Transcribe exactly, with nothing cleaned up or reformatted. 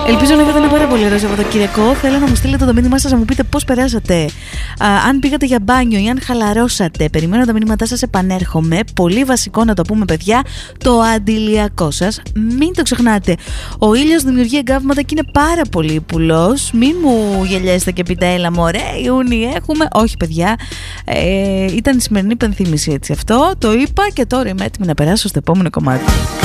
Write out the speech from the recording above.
Ελπίζω να είχατε ένα πάρα πολύ ωραίο Σαββατοκύριακο. Θέλω να μου στείλετε το μήνυμά σας, να μου πείτε πώς περάσατε. Α, αν πήγατε για μπάνιο ή αν χαλαρώσατε. Περιμένω τα μηνύματά σας, επανέρχομαι. Πολύ βασικό να το πούμε, παιδιά, το αντιλιακό σας. Μην το ξεχνάτε. Ο ήλιος δημιουργεί εγκάβματα και είναι πάρα πολύ πουλός. Μην μου γελιέστε και πείτε, έλα μωρέ, Ιούνι έχουμε. Όχι, παιδιά. Ε, ήταν η σημερινή υπενθύμηση, έτσι αυτό. Το είπα και τώρα είμαι έτοιμη να περάσω στο επόμενο κομμάτι.